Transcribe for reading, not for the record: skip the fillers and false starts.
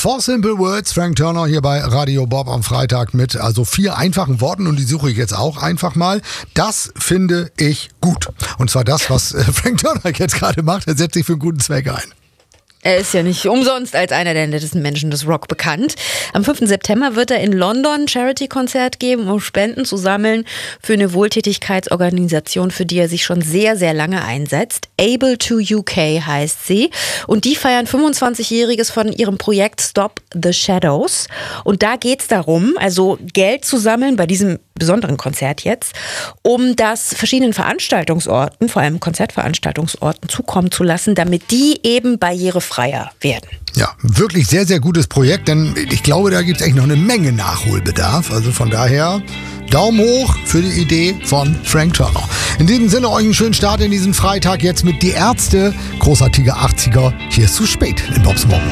Four Simple Words, Frank Turner hier bei Radio Bob am Freitag mit 4 einfachen Worten und die suche ich jetzt auch einfach mal. Das finde ich gut. Und zwar das, was Frank Turner jetzt gerade macht, er setzt sich für einen guten Zweck ein. Er ist ja nicht umsonst als einer der nettesten Menschen des Rock bekannt. Am 5. September wird er in London ein Charity-Konzert geben, um Spenden zu sammeln für eine Wohltätigkeitsorganisation, für die er sich schon sehr, sehr lange einsetzt. Able to UK heißt sie. Und die feiern 25-Jähriges von ihrem Projekt Stop the Shadows. Und da geht es darum, also Geld zu sammeln bei diesem besonderen Konzert jetzt, um das verschiedenen Veranstaltungsorten, vor allem Konzertveranstaltungsorten, zukommen zu lassen, damit die eben barrierefreier werden. Ja, wirklich sehr, sehr gutes Projekt, denn ich glaube, da gibt es echt noch eine Menge Nachholbedarf. Also von daher Daumen hoch für die Idee von Frank Turner. In diesem Sinne euch einen schönen Start in diesen Freitag jetzt mit Die Ärzte, großartige 80er. Hier ist zu spät in Bobs Morgen.